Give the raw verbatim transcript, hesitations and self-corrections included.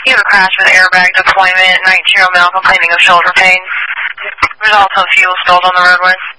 You have a crash with airbag deployment, nineteen-year-old male complaining of shoulder pain. There's also fuel spilled on the roadway.